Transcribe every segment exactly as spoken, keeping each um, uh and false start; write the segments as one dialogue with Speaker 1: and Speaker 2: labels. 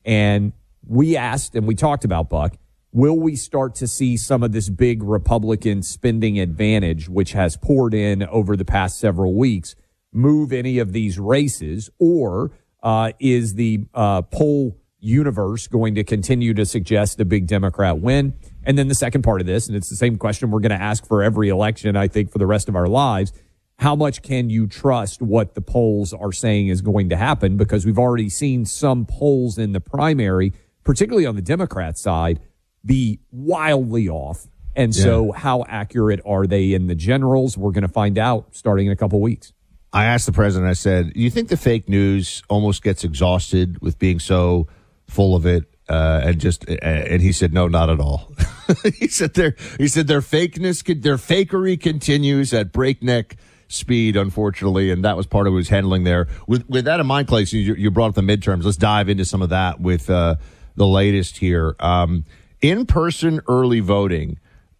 Speaker 1: And we asked and we talked about, Buck, will we start to see some of this big Republican spending advantage, which has poured in over the past several weeks, move any of these races? Or uh, is the uh, poll universe going to continue to suggest a big Democrat win? And then the second part of this, and it's the same question we're going to ask for every election, I think, for the rest of our lives, how much can you trust what the polls are saying is going to happen? Because we've already seen some polls in the primary, particularly on the Democrat side, be wildly off. And yeah. so how accurate are they in the generals? We're going to find out starting in a couple weeks.
Speaker 2: I asked the president, I said, you think the fake news almost gets exhausted with being so full of it? Uh, and just, uh, and he said, no, not at all. he said their, he said their fakeness, their fakery continues at breakneck speed, unfortunately. And that was part of what he was handling there. With, with that in mind, Clay, so you, you brought up the midterms. Let's dive into some of that with, uh, the latest here. Um, in-person early voting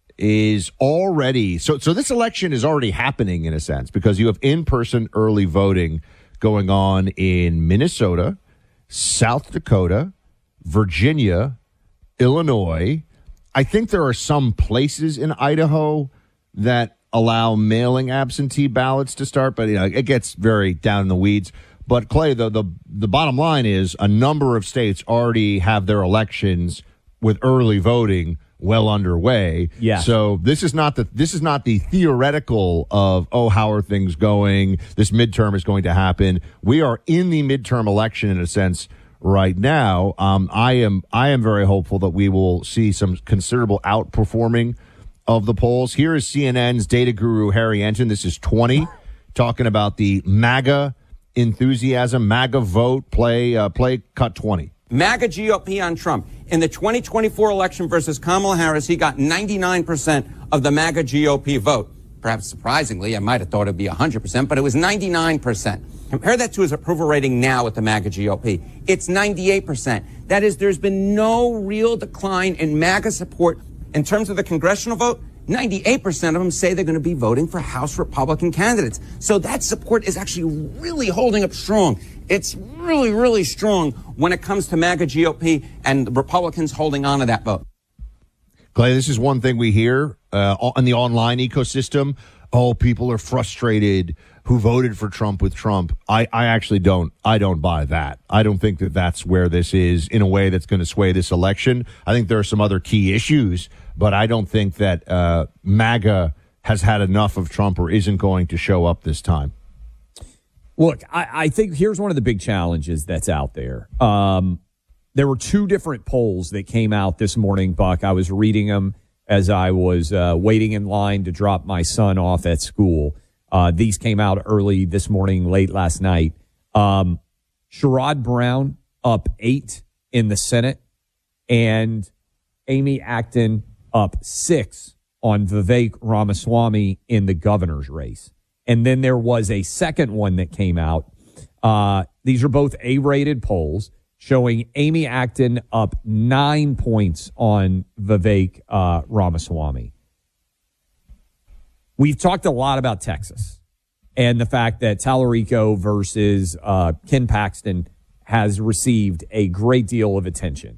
Speaker 2: is already, so, so this election is already happening in a sense because you have in-person early voting going on in Minnesota, South Dakota, Virginia, Illinois. I think there are some places in Idaho that allow mailing absentee ballots to start, but you know, it gets very down in the weeds. But Clay, the, the the bottom line is a number of states already have their elections with early voting well underway.
Speaker 1: Yeah.
Speaker 2: So this is not the this is not the theoretical of, oh, how are things going? This midterm is going to happen. We are in the midterm election in a sense right now. Um, I am I am very hopeful that we will see some considerable outperforming of the polls. Here is C N N's data guru Harry Enton. This is twenty, talking about the MAGA enthusiasm, MAGA vote. Play uh, play cut twenty.
Speaker 3: MAGA G O P on Trump. In the twenty twenty-four election versus Kamala Harris, he got ninety-nine percent of the MAGA G O P vote. Perhaps surprisingly, I might have thought it would be one hundred percent, but it was ninety-nine percent. Compare that to his approval rating now with the MAGA G O P. It's ninety-eight percent. That is, there's been no real decline in MAGA support. In terms of the congressional vote, ninety-eight percent of them say they're going to be voting for House Republican candidates. So that support is actually really holding up strong. It's really, really strong when it comes to MAGA G O P and Republicans holding on to that vote.
Speaker 2: Clay, this is one thing we hear uh, on the online ecosystem. Oh, people are frustrated who voted for Trump with Trump. I, I actually don't. I don't buy that. I don't think that that's where this is in a way that's going to sway this election. I think there are some other key issues, but I don't think that uh, MAGA has had enough of Trump or isn't going to show up this time.
Speaker 1: Look, I, I think here's one of the big challenges that's out there. Um, there were two different polls that came out this morning, Buck. I was reading them as I was uh, waiting in line to drop my son off at school. Uh, these came out early this morning, late last night. Um, Sherrod Brown up eight in the Senate, and Amy Acton up six on Vivek Ramaswamy in the governor's race. And then there was a second one that came out. Uh, these are both A-rated polls showing Amy Acton up nine points on Vivek uh, Ramaswamy. We've talked a lot about Texas and the fact that Tallarico versus uh, Ken Paxton has received a great deal of attention.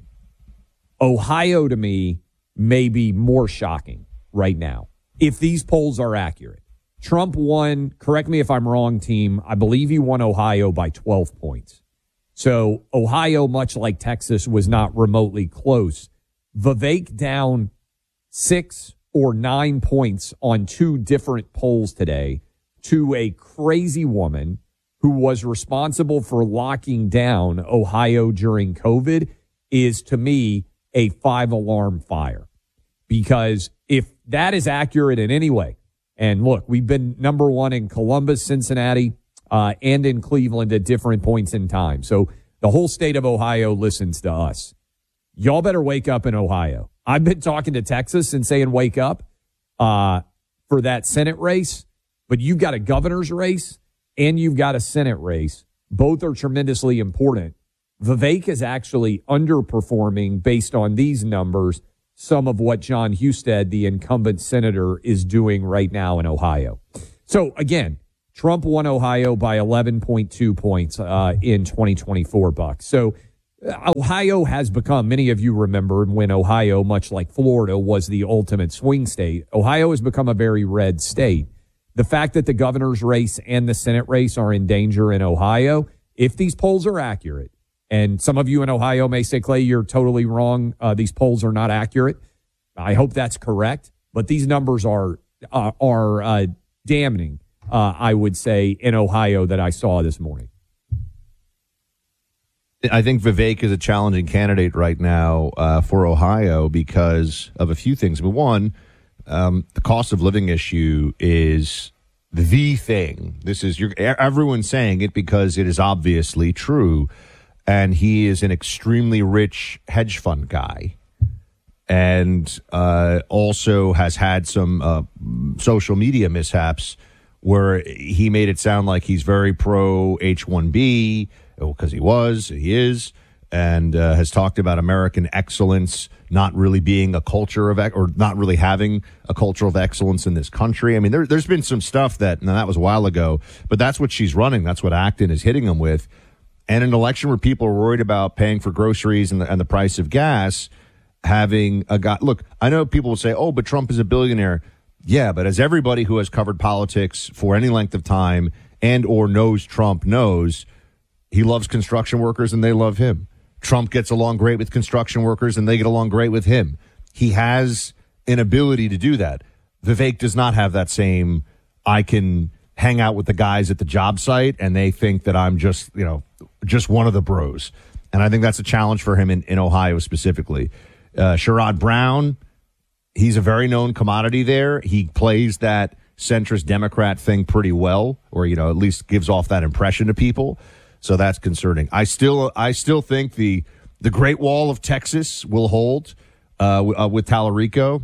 Speaker 1: Ohio, to me, may be more shocking right now if these polls are accurate. Trump won, correct me if I'm wrong, team, I believe he won Ohio by twelve points. So Ohio, much like Texas, was not remotely close. Vivek down six or nine points on two different polls today to a crazy woman who was responsible for locking down Ohio during COVID is, to me, a five-alarm fire. Because if that is accurate in any way, and look, we've been number one in Columbus, Cincinnati, uh, and in Cleveland at different points in time. So the whole state of Ohio listens to us. Y'all better wake up in Ohio. I've been talking to Texas and saying wake up uh, for that Senate race, but you've got a governor's race and you've got a Senate race. Both are tremendously important. Vivek is actually underperforming based on these numbers some of what John Husted, the incumbent senator, is doing right now in Ohio. So, again, Trump won Ohio by eleven point two points uh, in twenty twenty-four, Bucks. So Ohio has become, many of you remember when Ohio, much like Florida, was the ultimate swing state. Ohio has become a very red state. The fact that the governor's race and the Senate race are in danger in Ohio, if these polls are accurate, and some of you in Ohio may say, Clay, you're totally wrong. Uh, these polls are not accurate. I hope that's correct. But these numbers are uh, are uh, damning, uh, I would say, in Ohio that I saw this morning.
Speaker 2: I think Vivek is a challenging candidate right now uh, for Ohio because of a few things. But one, um, the cost of living issue is the thing. This is you're, everyone's saying it because it is obviously true. And he is an extremely rich hedge fund guy, and uh, also has had some uh, social media mishaps where he made it sound like he's very pro H one B, because he was, he is, and uh, has talked about American excellence not really being a culture of, or not really having a culture of excellence in this country. I mean, there, there's been some stuff that, and that was a while ago, but that's what she's running. That's what Acton is hitting him with. And an election where people are worried about paying for groceries and the, and the price of gas, having a guy, look, I know people will say, oh, but Trump is a billionaire. Yeah, but as everybody who has covered politics for any length of time and or knows Trump knows, he loves construction workers and they love him. Trump gets along great with construction workers and they get along great with him. He has an ability to do that. Vivek does not have that same, I can hang out with the guys at the job site and they think that I'm just, you know, just one of the bros. And I think that's a challenge for him in, in Ohio specifically. Uh, Sherrod Brown, he's a very known commodity there. He plays that centrist Democrat thing pretty well, or, you know, at least gives off that impression to people. So that's concerning. I still, I still think the the Great Wall of Texas will hold uh, w- uh, with Tallarico.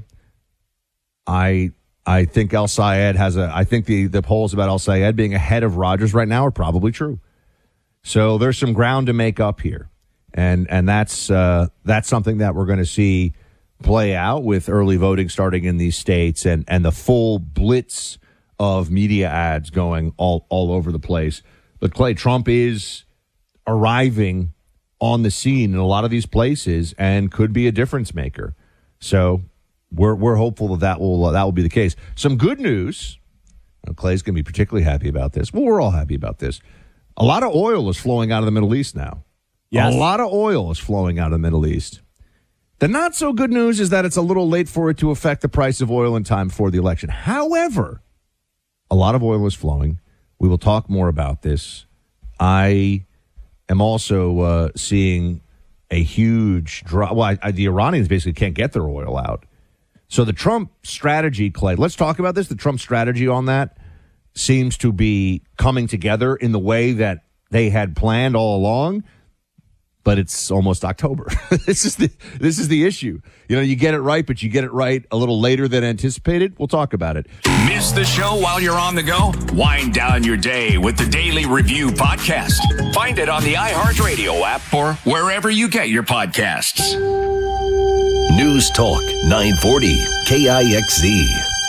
Speaker 2: I I think El Sayed has a. I think the the polls about El Sayed being ahead of Rogers right now are probably true. So there's some ground to make up here, and and that's uh, that's something that we're going to see play out with early voting starting in these states, and and the full blitz of media ads going all all over the place. But Clay, Trump is arriving on the scene in a lot of these places and could be a difference maker. So we're we're hopeful that that will uh, that will be the case. Some good news. Well, Clay's going to be particularly happy about this. Well, we're all happy about this. A lot of oil is flowing out of the Middle East now. Yes. A lot of oil is flowing out of the Middle East. The not so good news is that it's a little late for it to affect the price of oil in time for the election. However, a lot of oil is flowing. We will talk more about this. I am also uh, seeing a huge drop. Well, I, I, the Iranians basically can't get their oil out. So the Trump strategy, Clay, let's talk about this. The Trump strategy on that seems to be coming together in the way that they had planned all along. But it's almost October. This is the this is the issue. You know, you get it right, but you get it right a little later than anticipated. We'll talk about it.
Speaker 4: Miss the show while you're on the go? Wind down your day with the Daily Review podcast. Find it on the iHeartRadio app or wherever you get your podcasts.
Speaker 5: News Talk nine forty K I X Z.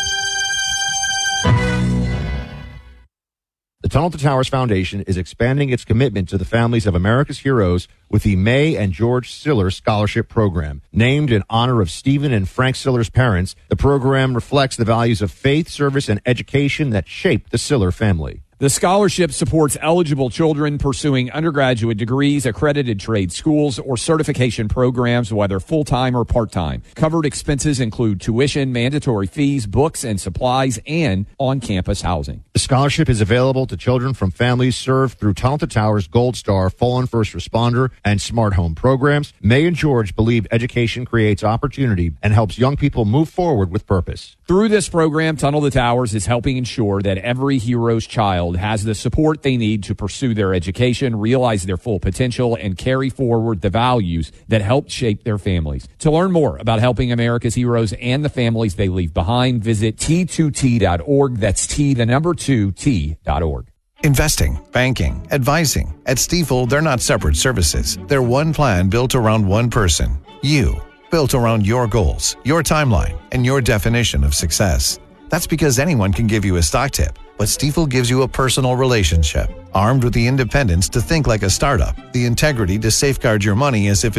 Speaker 2: The Tunnel to Towers Foundation is expanding its commitment to the families of America's heroes with the May and George Siller Scholarship Program. Named in honor of Stephen and Frank Siller's parents, the program reflects the values of faith, service, and education that shaped the Siller family.
Speaker 1: The scholarship supports eligible children pursuing undergraduate degrees, accredited trade schools, or certification programs, whether full-time or part-time. Covered expenses include tuition, mandatory fees, books and supplies, and on-campus housing.
Speaker 2: The scholarship is available to children from families served through Tunnel to Towers Gold Star, Fallen First Responder, and Smart Home programs. May and George believe education creates opportunity and helps young people move forward with purpose.
Speaker 1: Through this program, Tunnel to Towers is helping ensure that every hero's child has the support they need to pursue their education, realize their full potential, and carry forward the values that helped shape their families. To learn more about helping America's heroes and the families they leave behind, visit T two T dot org. That's T, the number two, T dot org.
Speaker 6: Investing, banking, advising. At Stifel, they're not separate services. They're one plan built around one person. You. Built around your goals, your timeline, and your definition of success. That's because anyone can give you a stock tip, but but Stifel gives you a personal relationship, armed with the independence to think like a startup, the integrity to safeguard your money as if